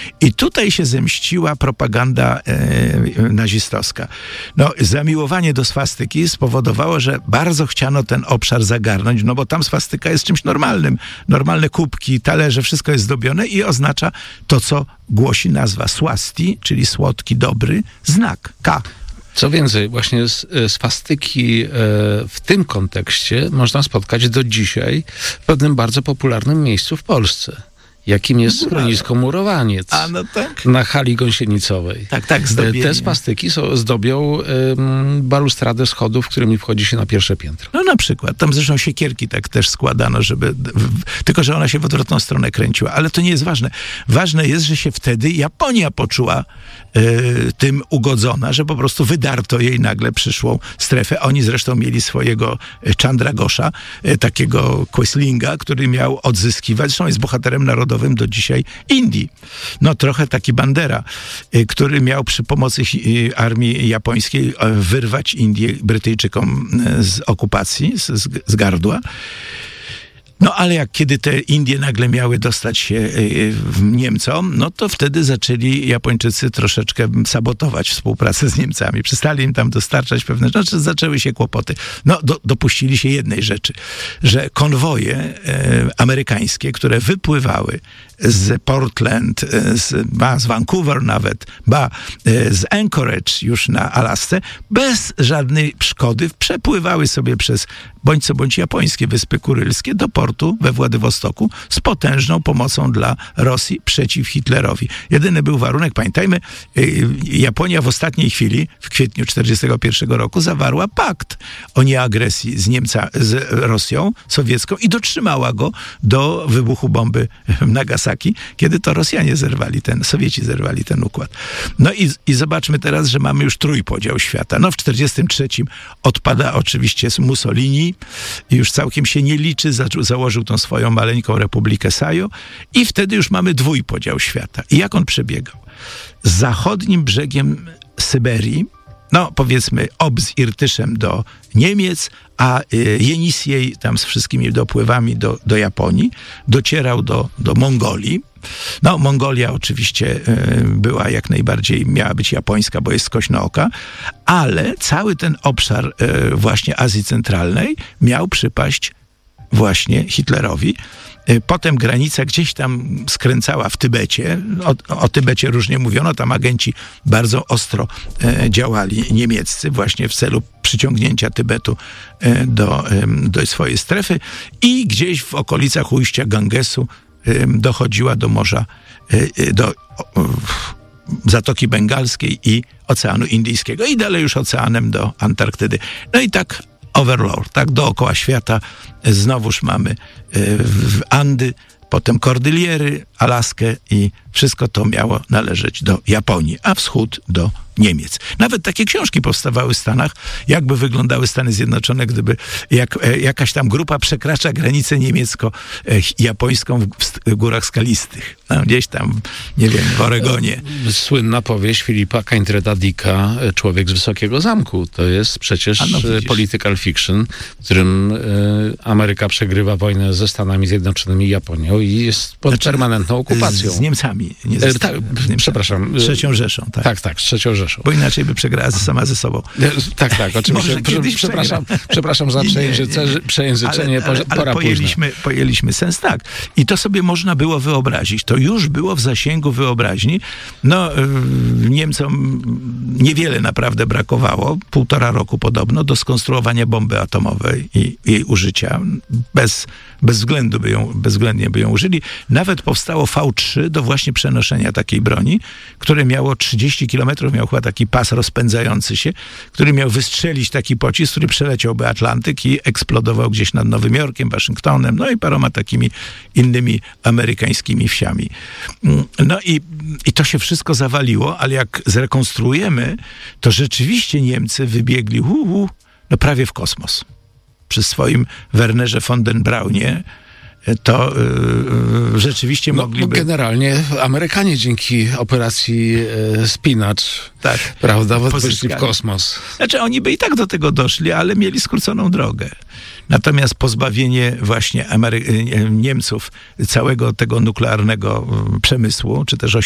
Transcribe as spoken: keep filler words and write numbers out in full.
I tutaj się zemściła propaganda e, nazistowska. No, zamiłowanie do swastyki spowodowało, że bardzo chciano ten obszar zagarnąć, no bo tam swastyka jest czymś normalnym. Normalne kubki, talerze, wszystko jest zdobione i oznacza to, co głosi nazwa swasti, czyli słodki, dobry znak, K. Co więcej, właśnie swastyki w tym kontekście można spotkać do dzisiaj w pewnym bardzo popularnym miejscu w Polsce, jakim jest schronisko Murowaniec. A, no tak. Na hali gąsienicowej. Tak, tak, zdobienie. Te swastyki są, zdobią um, balustradę schodów, którymi wchodzi się na pierwsze piętro. No na przykład. Tam zresztą siekierki tak też składano, żeby... W, tylko, że ona się w odwrotną stronę kręciła. Ale to nie jest ważne. Ważne jest, że się wtedy Japonia poczuła y, tym ugodzona, że po prostu wydarto jej nagle przyszłą strefę. Oni zresztą mieli swojego Chandragosha, y, takiego Quislinga, który miał odzyskiwać. Zresztą jest bohaterem narodowym do dzisiaj Indii. No trochę taki Bandera, y, który miał przy pomocy y, armii japońskiej y, wyrwać Indię Brytyjczykom y, z okupacji, z, z, z gardła. No ale jak kiedy te Indie nagle miały dostać się y, Niemcom, no to wtedy zaczęli Japończycy troszeczkę sabotować współpracę z Niemcami. Przestali im tam dostarczać pewne rzeczy, zaczęły się kłopoty. No do, dopuścili się jednej rzeczy, że konwoje y, amerykańskie, które wypływały z Portland, z, ba, z Vancouver nawet, ba, z Anchorage już na Alasce, bez żadnej szkody przepływały sobie przez bądź co bądź japońskie Wyspy Kurylskie do portu we Władywostoku z potężną pomocą dla Rosji przeciw Hitlerowi. Jedyny był warunek, pamiętajmy, Japonia w ostatniej chwili, w kwietniu tysiąc dziewięćset czterdziestego pierwszego roku, zawarła pakt o nieagresji z Niemca, z Rosją sowiecką i dotrzymała go do wybuchu bomby w Nagasaki, kiedy to Rosjanie zerwali ten, Sowieci zerwali ten układ. No i, i zobaczmy teraz, że mamy już trójpodział świata. No w czterdziestym trzecim odpada oczywiście Mussolini i już całkiem się nie liczy, zaczął, założył tą swoją maleńką Republikę Sajo i wtedy już mamy dwójpodział świata. I jak on przebiegał? Z zachodnim brzegiem Syberii, no powiedzmy ob z Irtyszem do Niemiec, a y, Jenisej tam z wszystkimi dopływami do, do Japonii, docierał do, do Mongolii. No Mongolia oczywiście y, była jak najbardziej, miała być japońska, bo jest skośno oka, ale cały ten obszar y, właśnie Azji Centralnej miał przypaść właśnie Hitlerowi. Potem granica gdzieś tam skręcała w Tybecie. O, o Tybecie różnie mówiono. Tam agenci bardzo ostro e, działali niemieccy właśnie w celu przyciągnięcia Tybetu e, do, e, do swojej strefy. I gdzieś w okolicach ujścia Gangesu e, dochodziła do morza, e, do o, Zatoki Bengalskiej i Oceanu Indyjskiego. I dalej już oceanem do Antarktydy. No i tak overlord, tak dookoła świata znowuż mamy w Andy, potem Kordyliery, Alaskę i wszystko to miało należeć do Japonii, a wschód do Niemiec. Nawet takie książki powstawały w Stanach, jakby wyglądały Stany Zjednoczone, gdyby jak, jakaś tam grupa przekracza granicę niemiecko-japońską w, w górach skalistych. No, gdzieś tam, nie wiem, w Oregonie. Słynna powieść Filipa Kaintreda Dicka, Człowiek z Wysokiego Zamku. To jest przecież no, political fiction, w którym y, Ameryka przegrywa wojnę ze Stanami Zjednoczonymi i Japonią i jest pod znaczy, permanentną okupacją. Z, z Niemcami. Nie ze, e, tak, z Niemcami. Przepraszam. Trzecią Rzeszą, tak. Tak, tak, z Trzecią Rzeszą. Bo inaczej by przegrała sama ze sobą. Tak, tak, oczywiście. Przepraszam, przepraszam za przejęzycze, przejęzyczenie, ale, ale, ale pora pojęliśmy, pojęliśmy sens, tak. I to sobie można było wyobrazić. To już było w zasięgu wyobraźni. No, Niemcom niewiele naprawdę brakowało, półtora roku podobno, do skonstruowania bomby atomowej i jej użycia. Bez, bez względu by ją, bezwzględnie by ją użyli. Nawet powstało V trzy do właśnie przenoszenia takiej broni, które miało trzydzieści kilometrów, miał chyba taki pas rozpędzający się, który miał wystrzelić taki pocisk, który przeleciałby Atlantyk i eksplodował gdzieś nad Nowym Jorkiem, Waszyngtonem, no i paroma takimi innymi amerykańskimi wsiami. No i, i to się wszystko zawaliło, ale jak zrekonstruujemy, to rzeczywiście Niemcy wybiegli hu, hu, no prawie w kosmos. Przy swoim Wernerze von den Braunie to yy, rzeczywiście no, mogliby... Generalnie Amerykanie dzięki operacji yy, Spinacz, tak, prawda, wyszli w kosmos. Znaczy oni by i tak do tego doszli, ale mieli skróconą drogę. Natomiast pozbawienie właśnie Amery- Niemców całego tego nuklearnego przemysłu, czy też